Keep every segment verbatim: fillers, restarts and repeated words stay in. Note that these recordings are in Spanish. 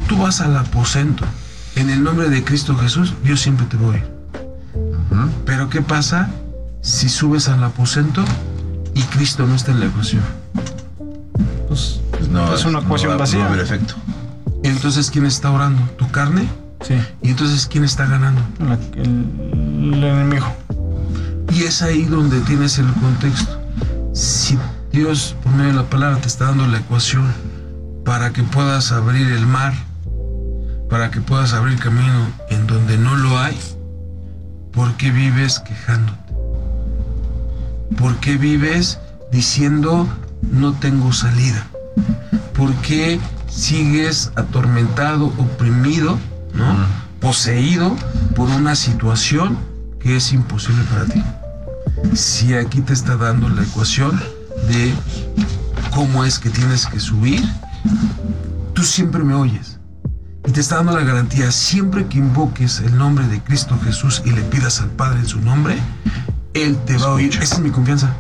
tú vas al aposento en el nombre de Cristo Jesús, Dios siempre te va a oír. Uh-huh. Pero ¿qué pasa si subes al aposento y Cristo no está en la ecuación? Pues no, es una ecuación no va, vacía. No va a haber efecto. Entonces, ¿quién está orando? ¿Tu carne? Sí. Y entonces, ¿quién está ganando? La, el, el enemigo. Y es ahí donde tienes el contexto. Si Dios, por medio de la palabra, te está dando la ecuación para que puedas abrir el mar, para que puedas abrir camino en donde no lo hay, ¿por qué vives quejándote? ¿Por qué vives diciendo no tengo salida? ¿Por qué sigues atormentado, oprimido, ¿no? Uh-huh. Poseído por una situación que es imposible para ti? Si aquí te está dando la ecuación de cómo es que tienes que subir, tú siempre me oyes y te está dando la garantía, siempre que invoques el nombre de Cristo Jesús y le pidas al Padre en su nombre, Él te va a oír. Esa es mi confianza.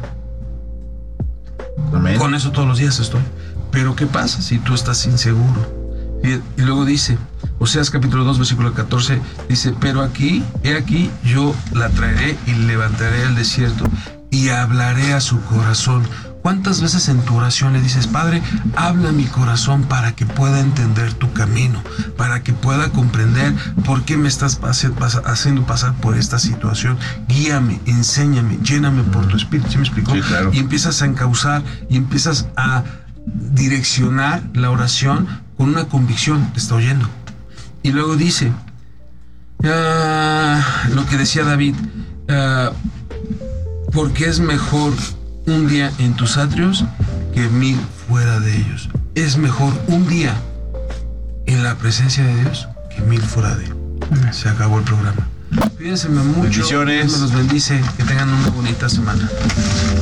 Amén. Con eso todos los días estoy. Pero ¿qué pasa si tú estás inseguro? Y, y luego dice, Oseas capítulo dos, versículo catorce, dice, pero aquí, he aquí, yo la traeré y levantaré al desierto y hablaré a su corazón. ¿Cuántas veces en tu oración le dices, Padre, habla a mi corazón para que pueda entender tu camino, para que pueda comprender por qué me estás haciendo pasar por esta situación? Guíame, enséñame, lléname por tu espíritu. ¿Sí me explicó? Sí, claro. Y empiezas a encauzar y empiezas a direccionar la oración con una convicción, te está oyendo. Y luego dice, uh, lo que decía David, uh, porque es mejor un día en tus atrios que mil fuera de ellos. Es mejor un día en la presencia de Dios que mil fuera de él. Se acabó el programa. Cuídense mucho. Bendiciones. Dios me los bendice. Que tengan una bonita semana.